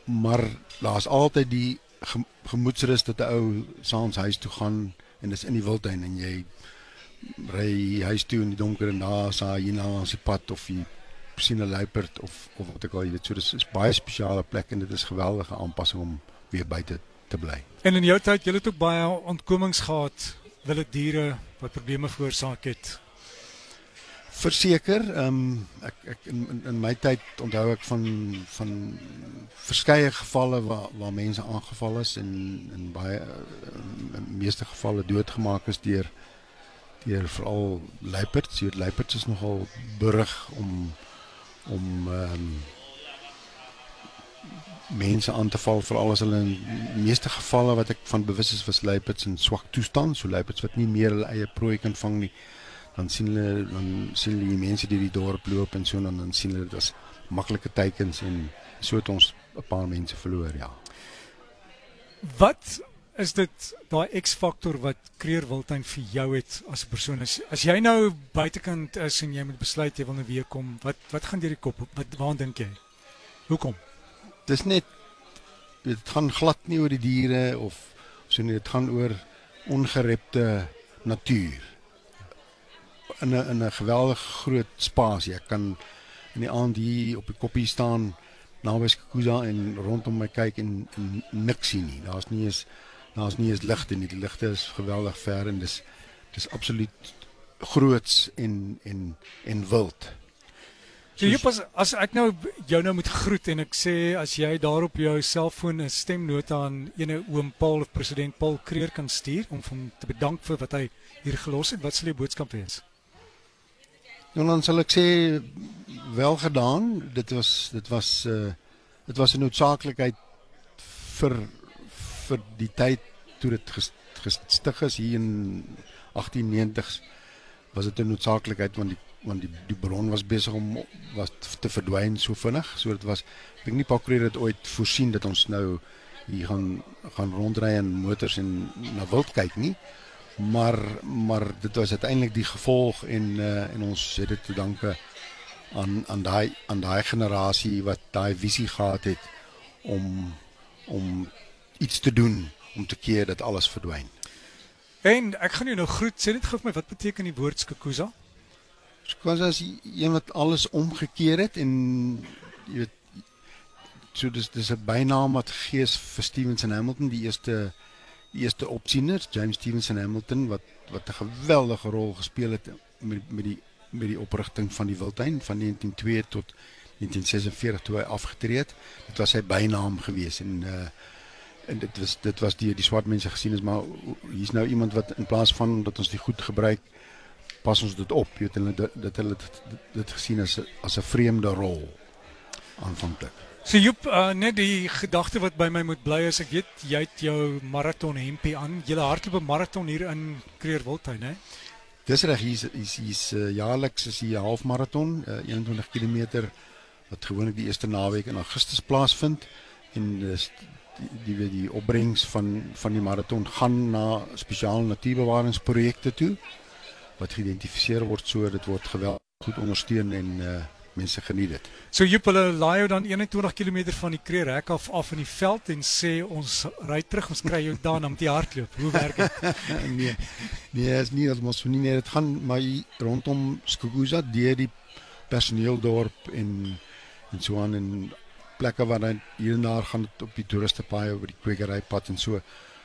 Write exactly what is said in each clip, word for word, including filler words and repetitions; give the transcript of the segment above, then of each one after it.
maar daar's altyd die ge, gemoedsrus dat 'n ou saans huis toe gaan en dis in die wildtuin en jy ry huis toe in die donker en daar is hy nou langs die pad of jy sien 'n luiperd of of wat ek al jy weet, so dis is baie spesiale plek en dit is geweldige aanpassing om weer buite te bly. En in jou tyd, jy het ook baie ontkomings gehad, wilde diere wat probleme veroorsaak het. Verseker, um, ek, ek in, in, in my tyd onthou ek van van verskeie gevalle waar waar mense aangeval is en in baie in meeste gevalle doodgemaak is deur deur veral luiperds. Jy weet luiperds is nogal burg om om um, mense aan te val, veral as hulle in die meeste gevalle wat ek van bewus is was luiperds in swak toestand, so luiperds wat nie meer hulle eie prooi kan vang nie. Dan sien hulle dan sien hulle die mense die die dorp loop en so en dan, dan sien hulle dit as maklike teikens en so het ons 'n paar mense verloor, ja. Wat is dit daai X-faktor wat Kruger Wildtuin vir jou het as 'n persoon? As, as jy nou buitekant is en jy moet besluit jy wil nou weer kom, wat wat gaan deur die kop? Wat waaraan dink jy? Hoekom? Dis net dit gaan glad nie oor die diere of so nie, dit gaan oor ongerepte natuur. In 'n in 'n geweldig groot spasie. Ek kan in die aand hier op die koppie staan naby Skukuza en rondom my kyk en, en niks sien nie. Daar's nie eens daar's nie eens ligte nie. Die ligte is geweldig ver en dis dis absoluut groots en en en wild. So jy pas as ek nou jou nou moet groet en ek sê as jy daar op jou selfoon 'n stemnota aan ene oom Paul of president Paul Kruger kan stuur om hom te bedank vir wat hy hier gelos het, wat sal die boodskap wees? Nou dan sal ek sê wel gedaan. Dit was dit was uh, dit was 'n noodsaaklikheid vir vir die tyd toe dit gestig is hier in agtien negentig was dit 'n noodsaaklikheid want die want die die bron was besig om was te verdwyn so vinnig. So dit was ek dink nie Paul Kruger het ooit voorsien dat ons nou hier gaan gaan rondry in motors en na wild kyk nie. Maar maar dit was uiteindelik die gevolg en uh, en ons het dit te danke aan aan daai aan daai generasie wat daai visie gehad het om om iets te doen om te keer dat alles verdwyn. En ek gaan jou nou groet. Sê net gou vir my wat beteken die woord Skukuza? Skukuza is een wat alles omgekeer het en jy weet so dis dis 'n bynaam wat gegee is vir Stevenson Hamilton, die eerste die eerste opsiener, James Stevenson Hamilton wat wat 'n geweldige rol gespeel het met met die met die oprigting van die wildtuin van negentien o twee tot negentien ses en veertig toe hy afgetree het. Dit was sy bynaam gewees en uh, en dit was dit was die die swart mense gesien is maar hier's nou iemand wat in plaas van dat ons die goed gebruik pas ons dit op, jy weet hulle dat, dat hulle dit, dit, dit gesien as as 'n vreemde rol aanvanklik. So Joep, uh, net die gedagte wat by my moet bly is, ek weet jy het jou marathon hempie aan. Jy hardloop 'n marathon hier in Kruger Wildtuin, hè? Dis reg, hier's hier's hier's uh, jaarliks is hier 'n halfmarathon, uh, eenentwintig kilometer wat gewoonlik die eerste naweek in Augustus plaasvind en dis die die die opbrengs van van die marathon gaan na spesiale natuurbewaringsprojekte toe wat geïdentifiseer word, so dit word geweldig goed ondersteun en uh, mense geniet dit. So Joep, hulle laai jou dan eenentwintig kilometer van die Kruger hek af af in die veld en sê ons ry terug, ons kry jou daar om te hardloop. Hoe werk dit? nee, nee, is nie dat ons nie nee, dit gaan maar rondom Skukuza deur die personeeldorp en en so aan en plekke waar dan hier en daar gaan dit op die toeristepaai oor die kwekerypad en so.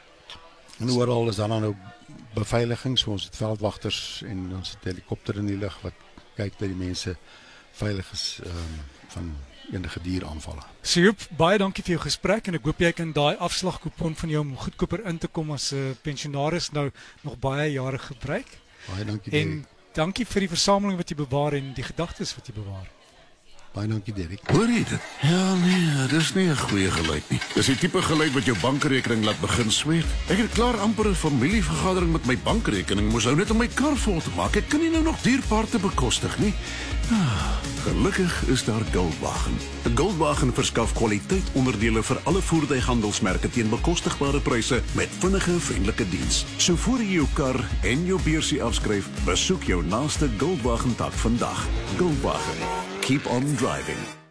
En oral is dan dan nou beveiliging, so ons het veldwagters en ons het helikopter in die lug wat kyk dat die mense veilig is um, van enige dieraanvalle. So Joep, baie dankie vir jou gesprek en ek hoop jy kan daai afslagkupon van jou om goedkoper in te kom as 'n uh, pensionaris nou nog baie jare gebruik. Baie dankie. En Derek. dankie vir die versameling wat jy bewaar en die gedagtes wat jy bewaar. Baie dankie Derek. Hoor jy dit? Ja nee, dis nie 'n goeie geluid nie. Dis die tipe geluid wat jou bankrekening laat begin sweet. Ek het klaar amper 'n familievergadering met my bankrekening, moes nou net om my kar vol te maak. Ek kan nie nou nog dierpaarte bekostig nie. Ah, gelukkig is daar Goldwagen. Goldwagen verskaf kwaliteit onderdele vir alle voertuighandelsmerke teen bekostigbare pryse met vinnige, vriendelike diens. So voor jy jou kar en jou beursie afskryf, besoek jou naaste Goldwagen tak vandag. Goldwagen. Keep on driving.